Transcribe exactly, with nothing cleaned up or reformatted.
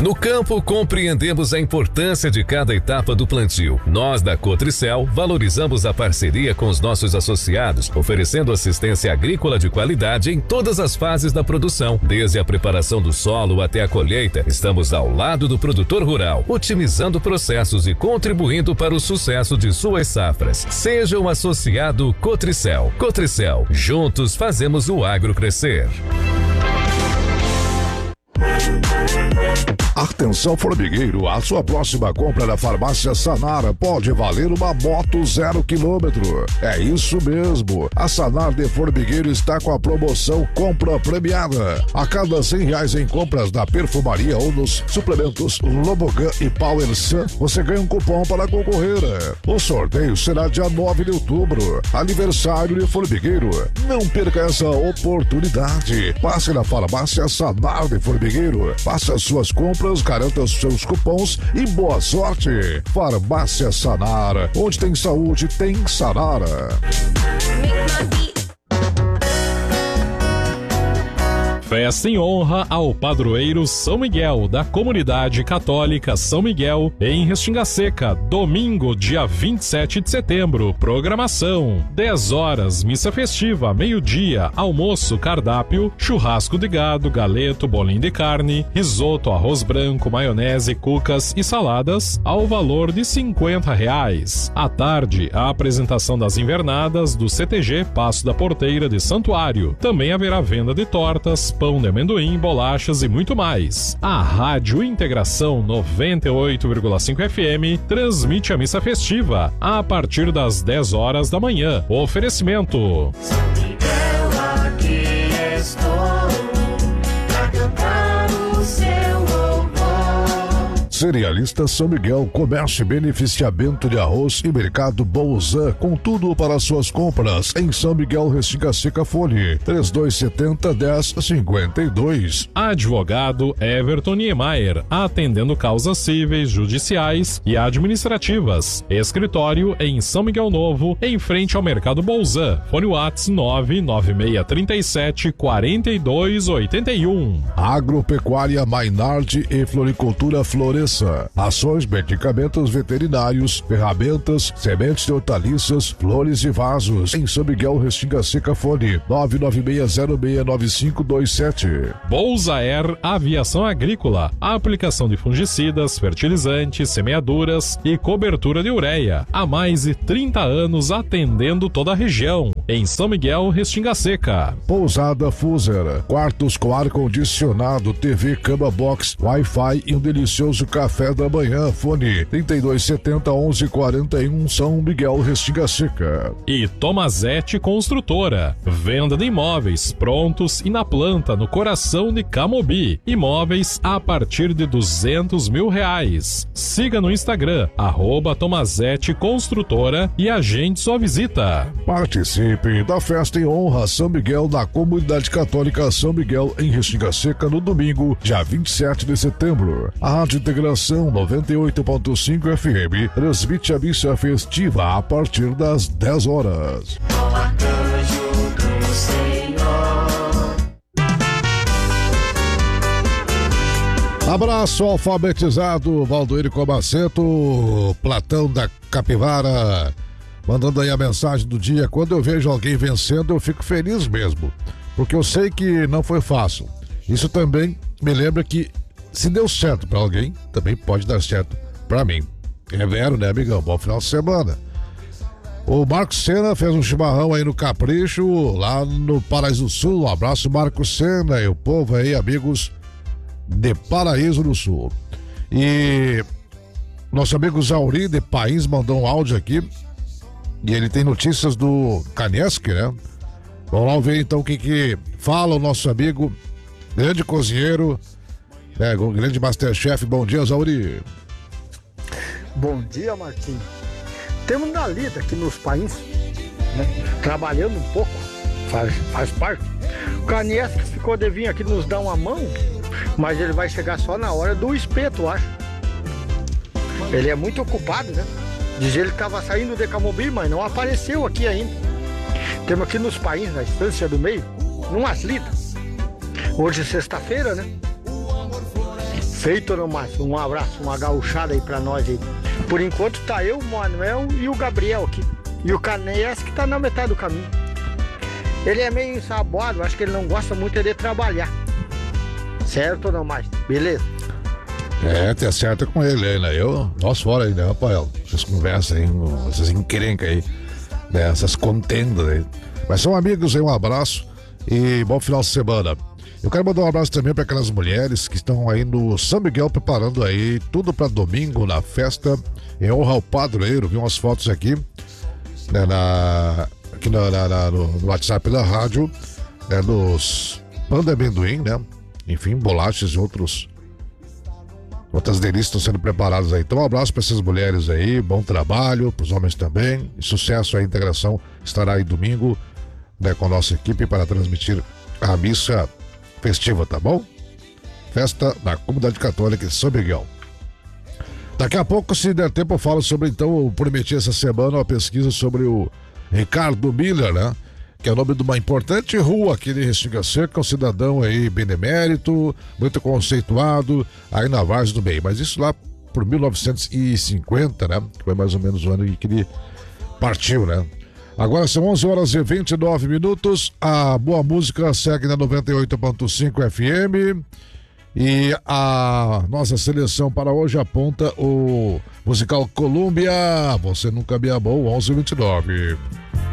No campo, compreendemos a importância de cada etapa do plantio. Nós, da Cotricel, valorizamos a parceria com os nossos associados, oferecendo assistência agrícola de qualidade em todas as fases da produção. Desde a preparação do solo até a colheita, estamos ao lado do produtor rural, otimizando processos e contribuindo para o sucesso de suas safras. Seja um associado Cotricel. Cotricel, juntos fazemos o agro crescer. Atenção formigueiro, a sua próxima compra na Farmácia Sanara pode valer uma moto zero quilômetro. É isso mesmo, a Sanar de Formigueiro está com a promoção Compra Premiada. A cada cem reais em compras da perfumaria ou nos suplementos Lobogan e Power Sun, você ganha um cupom para concorrer. O sorteio será dia nove de outubro, aniversário de Formigueiro. Não perca essa oportunidade. Passe na Farmácia Sanar de Formigueiro, faça suas compras, garanta os seus cupons e boa sorte. Farmácia Sanar, onde tem saúde, tem Sanara. Festa em honra ao padroeiro São Miguel da Comunidade Católica São Miguel em Restinga Seca, domingo, dia vinte e sete de setembro. Programação: dez horas, missa festiva, meio-dia, almoço, cardápio, churrasco de gado, galeto, bolinho de carne, risoto, arroz branco, maionese, cucas e saladas, ao valor de cinquenta reais. À tarde, a apresentação das invernadas do C T G Passo da Porteira de Santuário. Também haverá venda de tortas, pão de amendoim, bolachas e muito mais. A Rádio Integração noventa e oito vírgula cinco F M transmite a missa festiva a partir das dez horas da manhã. Oferecimento: São Miguel, aqui estou pra cantar o seu louvor. Cerealista São Miguel, comércio e beneficiamento de arroz e mercado Bolzan, com tudo para suas compras em São Miguel, Restinga Seca, fone três dois sete zero, um zero cinco dois. Advogado Everton Niemeyer, atendendo causas cíveis, judiciais e administrativas. Escritório em São Miguel Novo, em frente ao mercado Bolzan. Fone WhatsApp nove nove seis três sete quatro dois oito um. Agropecuária Mainardi e Floricultura Floresça. Ações, medicamentos veterinários, ferramentas, sementes de hortaliças, flores e vasos. Em São Miguel, Restinga Seca, fone nove nove seis zero seis nove cinco dois sete. Bolsa Air Aviação Agrícola. A aplicação de fungicidas, fertilizantes, semeaduras e cobertura de ureia. Há mais de trinta anos atendendo toda a região. Em São Miguel, Restinga Seca. Pousada Fuser. Quartos com ar-condicionado, T V, cama box, Wi-Fi e um delicioso café da manhã. Fone trinta e dois setenta, onze quarenta e um, São Miguel, Restinga Seca. E Tomazete Construtora. Venda de imóveis prontos e na planta, no coração de Camobi. Imóveis a partir de duzentos mil reais. Siga no Instagram, arroba Tomazete Construtora e agende sua visita. Participe da festa em honra São Miguel na Comunidade Católica São Miguel em Restinga Seca no domingo, dia vinte e sete de setembro. A Rádio Integração noventa e oito ponto cinco F M transmite a missa festiva a partir das dez horas. O arcanjo do Senhor. Abraço alfabetizado, Valdoir Comaceto, Platão da Capivara, mandando aí a mensagem do dia. Quando eu vejo alguém vencendo, eu fico feliz mesmo, porque eu sei que não foi fácil. Isso também me lembra que se deu certo pra alguém, também pode dar certo pra mim. É vero, né, amigão? Bom final de semana. O Marcos Sena fez um chimarrão aí no Capricho, lá no Paraíso Sul. Um abraço, Marcos Sena e o povo aí, amigos de Paraíso do Sul. E nosso amigo Zauri de País mandou um áudio aqui. E ele tem notícias do Kaneski, né? Vamos lá ver então o que que fala o nosso amigo, grande cozinheiro, né, o grande Masterchef. Bom dia, Zauri. Bom dia, Marquinhos. Temos Nalida aqui nos países, né? Trabalhando um pouco, faz, faz parte. O Kaneski ficou de vir aqui nos dar uma mão, mas ele vai chegar só na hora do espeto, acho. Ele é muito ocupado, né? Diz ele que estava saindo de Camobi, mas não apareceu aqui ainda. Temos aqui nos países, na Estância do Meio, numas lidas. Hoje é sexta-feira, né? Feito, não mais. Um abraço, uma gauchada aí pra nós aí. Por enquanto tá eu, o Manuel e o Gabriel aqui. E o Canês que tá na metade do caminho. Ele é meio ensaboado, acho que ele não gosta muito de trabalhar. Certo ou não mais? Beleza? É, te acerta com ele aí, né? Eu, nós fora aí, né, Rafael? Vocês conversam aí, essas encrencas aí, né? Essas contendas aí. Mas são amigos aí, um abraço e bom final de semana. Eu quero mandar um abraço também para aquelas mulheres que estão aí no São Miguel preparando aí tudo para domingo na festa em honra ao padroeiro. Vi umas fotos aqui, né, na, aqui na, na, na, no, no WhatsApp da rádio, né, dos pão de amendoim, né? Enfim, bolachas e outros outras delícias estão sendo preparadas aí. Então um abraço para essas mulheres aí, bom trabalho, para os homens também, e sucesso. A integração estará aí domingo, né, com a nossa equipe para transmitir a missa festiva, tá bom? Festa na Comunidade Católica de São Miguel. Daqui a pouco, se der tempo, eu falo sobre, então, eu prometi essa semana uma pesquisa sobre o Ricardo Miller, né? Que é o nome de uma importante rua aqui de Restinga Seca, um cidadão aí benemérito, muito conceituado, aí na Várzea do Bem. Mas isso lá por mil novecentos e cinquenta, né? Que foi mais ou menos o ano em que ele partiu, né? Agora são onze horas e vinte e nove minutos. A boa música segue na noventa e oito ponto cinco F M. E a nossa seleção para hoje aponta o musical Colômbia. Você nunca me amou, onze e vinte e nove.